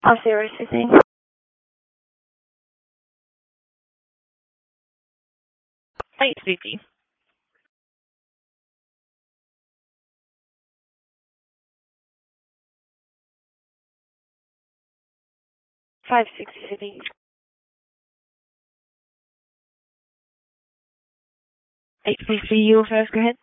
Zero Sydney. 850. 560 Sydney. 850, you first, go ahead.